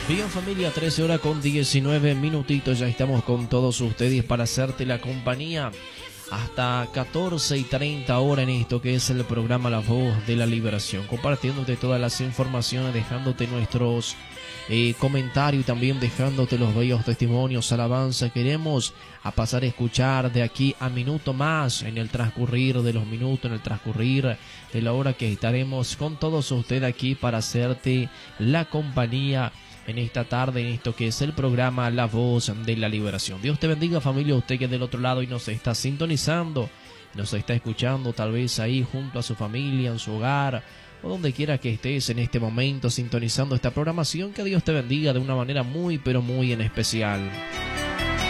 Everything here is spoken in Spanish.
Bien familia, 13 horas con 19 minutitos, ya estamos con todos ustedes para hacerte la compañía hasta 14:30 horas en esto que es el programa La Voz de la Liberación, compartiéndote todas las informaciones, dejándote nuestros comentarios y también dejándote los bellos testimonios, alabanza. Queremos a pasar a escuchar de aquí a minuto más en el transcurrir de los minutos, en el transcurrir de la hora que estaremos con todos ustedes aquí para hacerte la compañía en esta tarde, en esto que es el programa La Voz de la Liberación. Dios te bendiga familia, usted que es del otro lado y nos está sintonizando, nos está escuchando tal vez ahí junto a su familia, en su hogar o donde quiera que estés en este momento sintonizando esta programación. Que Dios te bendiga de una manera muy pero muy en especial.